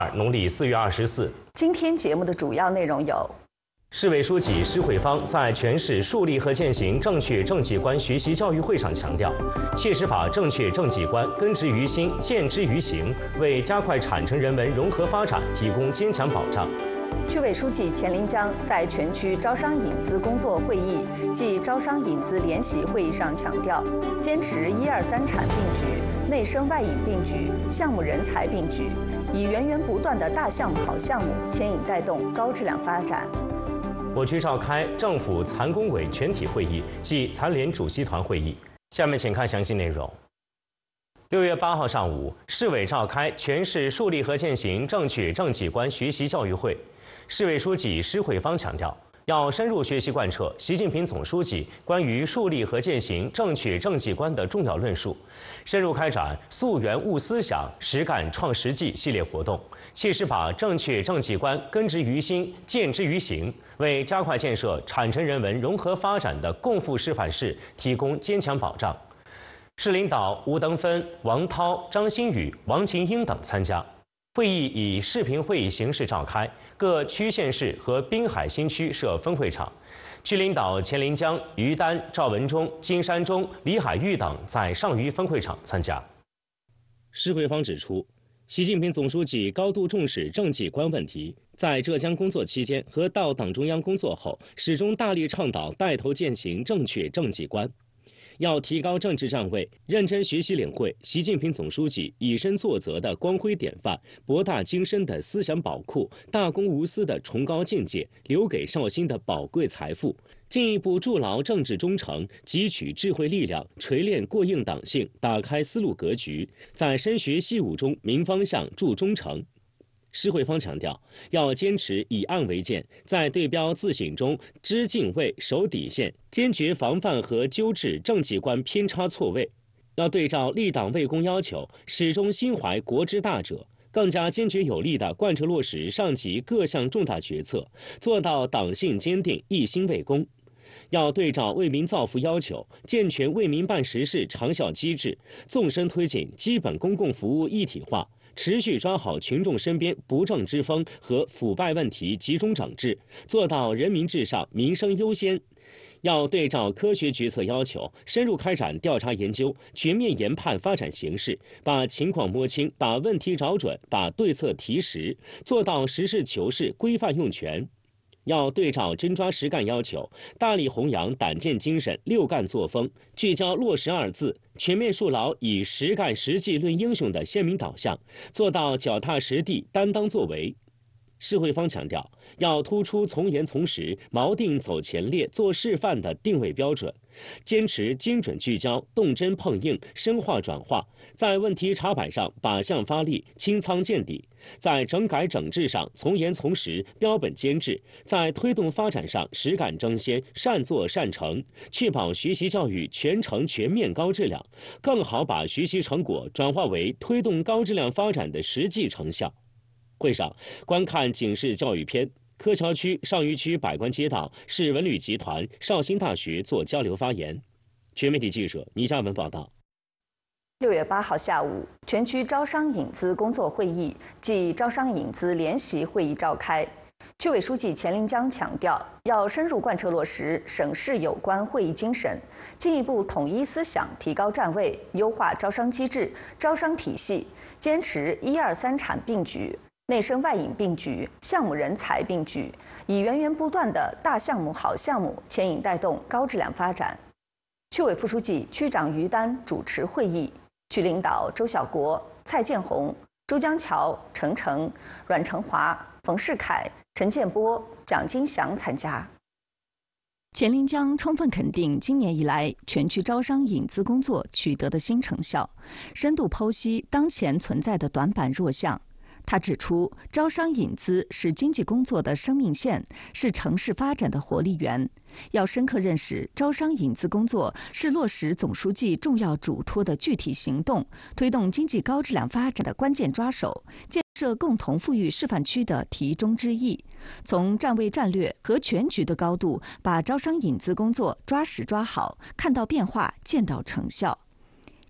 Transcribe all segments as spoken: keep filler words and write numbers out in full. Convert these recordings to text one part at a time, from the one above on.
农历四月二十四。 今天节目的主要内容有： 市委书记施慧芳在全市树立和践行正确政绩观学习教育会上强调，切实把正确政绩观根植于心、践之于行，为加快产城人文融合发展提供坚强保障。 区委书记钱林江在全区招商引资工作会议暨招商引资联席会议上强调，坚持一二三产并举、内生外引并举、项目人才并举，以源源不断的大项目好项目牵引带动高质量发展。 我区召开政府残工委全体会议暨残联主席团会议。下面请看详细内容。六月八号上午，市委召开全市树立和践行正确政绩观学习教育会。市委书记施慧芳强调，要深入学习贯彻习近平总书记关于树立和践行正确政绩观的重要论述，深入开展溯源悟思想、实干创实际系列活动，切实把正确政绩观根植于心、践之于行，为加快建设产城人文融合发展的共赴示范市提供坚强保障。市领导吴登芬、王涛、张新宇、王琴英等参加。会议以视频会议形式召开，各区县市和滨海新区设分会场。区领导钱林江、于丹、赵文忠、金山中、李海玉等在上虞分会场参加。施慧芳指出，习近平总书记高度重视政绩观问题，在浙江工作期间和到党中央工作后，始终大力倡导带头践行正确政绩观。要提高政治站位，认真学习领会习近平总书记以身作则的光辉典范、博大精深的思想宝库、大公无私的崇高境界留给绍兴的宝贵财富，进一步筑牢政治忠诚，汲取智慧力量，锤炼过硬党性，打开思路格局，在深学细悟中明方向、筑忠诚。施慧芳强调，要坚持以案为鉴，在对标自省中知敬畏、守底线，坚决防范和纠治政绩观偏差错位。要对照立党为公要求，始终心怀国之大者，更加坚决有力地贯彻落实上级各项重大决策，做到党性坚定、一心为公。要对照为民造福要求，健全为民办实事长效机制，纵深推进基本公共服务一体化，持续抓好群众身边不正之风和腐败问题集中整治，做到人民至上、民生优先。要对照科学决策要求，深入开展调查研究，全面研判发展形势，把情况摸清，把问题找准，把对策提实，做到实事求是、规范用权。要对照真抓实干要求，大力弘扬胆见精神、六干作风，聚焦落实二字，全面树牢以实干实际论英雄的鲜明导向，做到脚踏实地、担当作为。施慧芳强调，要突出从严从实、锚定走前列、做示范的定位标准，坚持精准聚焦、动真碰硬、深化转化，在问题查板上靶向发力、清仓见底，在整改整治上从严从实、标本兼治，在推动发展上实干争先、善作善成，确保学习教育全程全面高质量，更好把学习成果转化为推动高质量发展的实际成效。会上，观看警示教育片，柯桥区、上虞区百官街道市文旅集团、绍兴大学做交流发言。全媒体记者倪嘉文报道。 六月八号下午，全区招商引资工作会议暨招商引资联席会议召开。区委书记钱林江强调，要深入贯彻落实省市有关会议精神，进一步统一思想，提高站位，优化招商机制、招商体系，坚持一二三产并举、内生外引并举、项目人才并举，以源源不断的大项目好项目牵引带动高质量发展。区委副书记、区长于丹主持会议，区领导周小国、蔡建红、朱江桥、程程、阮成华、冯世凯、陈建波、蒋金祥参加。钱林江充分肯定今年以来全区招商引资工作取得的新成效，深度剖析当前存在的短板弱项。他指出，招商引资是经济工作的生命线，是城市发展的活力源。要深刻认识招商引资工作是落实总书记重要嘱托的具体行动，推动经济高质量发展的关键抓手，建设共同富裕示范区的题中之意。从站位战略和全局的高度，把招商引资工作抓实抓好，看到变化，见到成效。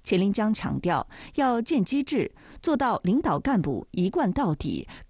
钱林江强调，要建机制，做到领导干部一贯到底。